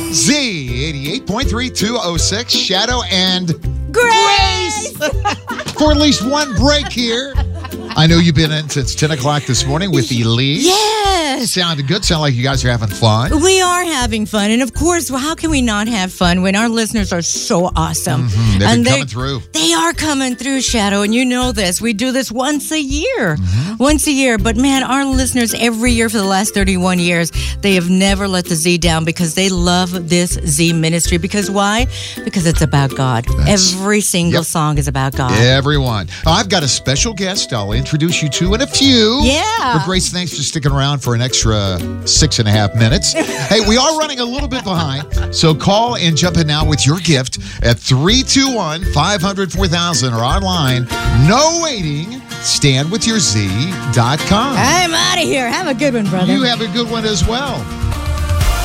Z 88.3206, Shadow and Grace! for at least one break here. I know you've been in since 10 o'clock this morning with Elise. Yes! Sounded good. Sound like you guys are having fun. We are having fun. And of course, how can we not have fun when our listeners are so awesome? They've and been coming through. They are coming through, Shadow. And you know this. We do this once a year. Once a year. But man, our listeners every year for the last 31 years, they have never let the Z down because they love this Z ministry. Because why? Because it's about God. Every single song is about God. Everyone. I've got a special guest I'll introduce you to in a few. Yeah. But Grace, thanks for sticking around for an extra 6.5 minutes. Hey, we are running a little bit behind, so call and jump in now with your gift at 321-500-4000 or online. No waiting. StandWithYourZ.com. I'm out of here. Have a good one, brother. You have a good one as well.